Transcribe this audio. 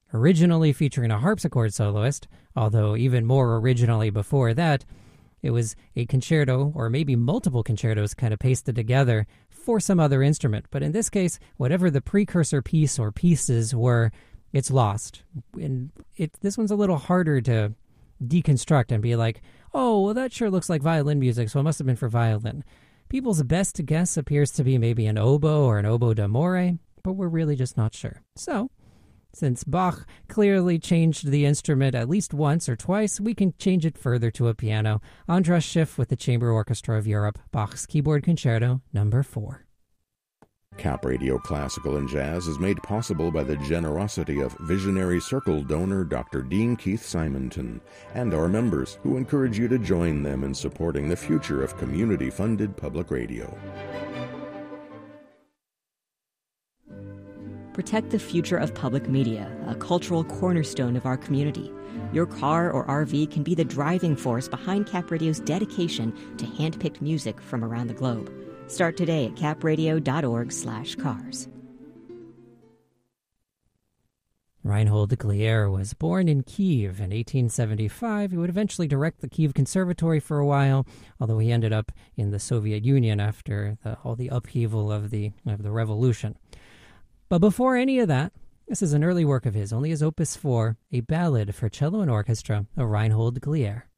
Originally featuring a harpsichord soloist, although even more originally before that, it was a concerto, or maybe multiple concertos kind of pasted together for some other instrument. But in this case, whatever the precursor piece or pieces were, it's lost. And this one's a little harder to deconstruct and be like, oh, well, that sure looks like violin music, so it must have been for violin. People's best guess appears to be maybe an oboe or an oboe d'amore, but we're really just not sure. So, since Bach clearly changed the instrument at least once or twice, we can change it further to a piano. Andras Schiff with the Chamber Orchestra of Europe, Bach's Keyboard Concerto No. 4. Cap Radio Classical and Jazz is made possible by the generosity of Visionary Circle donor Dr. Dean Keith Simonton and our members, who encourage you to join them in supporting the future of community-funded public radio. Protect the future of public media, a cultural cornerstone of our community. Your car or RV can be the driving force behind Cap Radio's dedication to hand-picked music from around the globe. Start today at capradio.org/cars. Reinhold Glier was born in Kiev in 1875. He would eventually direct the Kiev Conservatory for a while, although he ended up in the Soviet Union after all the upheaval of the revolution. But before any of that, this is an early work of his, only his Opus 4, a ballad for cello and orchestra of Reinhold Glier.